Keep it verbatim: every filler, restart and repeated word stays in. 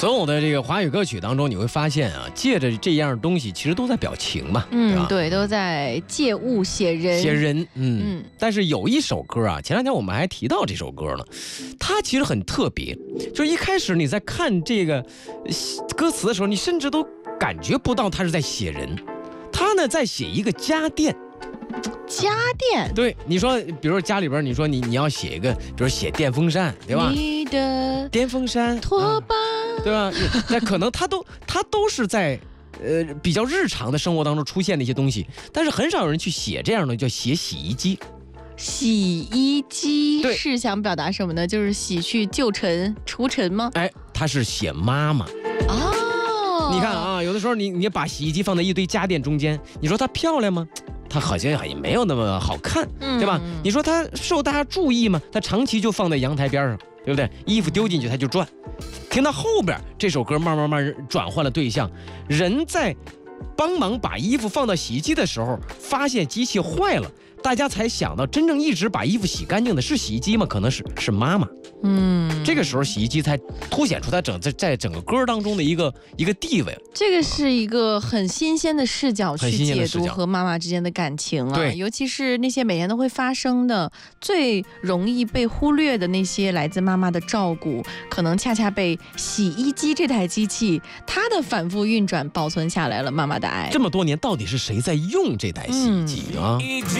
所有的这个华语歌曲当中，你会发现啊，借着这样东西，其实都在表情嘛， 嗯， 对吧？ 对，都在借物写人。 写人，嗯嗯。 但是有一首歌啊，前两天我们还提到这首歌呢，它其实很特别，就是一开始你在看这个歌词的时候，你甚至都感觉不到它是在写人，它呢在写一个家电。 家电， 对，你说，比如说家里边，你说你你要写一个，比如写电风扇，对吧？ 你的电风扇， 拖把， 啊、对吧？那可能它都它都是在呃比较日常的生活当中出现的一些东西，但是很少有人去写这样的，叫写洗衣机。 洗衣机是想表达什么呢？就是洗去旧尘、除尘吗？ 哎，它是写妈妈。 哦， 你看啊，有的时候你你把洗衣机放在一堆家电中间，你说它漂亮吗？它好像也没有那么好看，对吧？嗯、你说它受大家注意吗？它长期就放在阳台边上，对不对？衣服丢进去它就转。听到后边这首歌慢慢慢转换了对象，人在帮忙把衣服放到洗衣机的时候，发现机器坏了，大家才想到真正一直把衣服洗干净的是洗衣机吗？可能是是妈妈。嗯，这个时候洗衣机才凸显出它整在在整个歌当中的一个一个地位。 这个是一个很新鲜的视角去解读和妈妈之间的感情啊， 对， 尤其是那些每天都会发生的、最容易被忽略的那些来自妈妈的照顾，可能恰恰被洗衣机这台机器它的反复运转保存下来了妈妈的爱。 这么多年，到底是谁在用这台洗衣机啊？嗯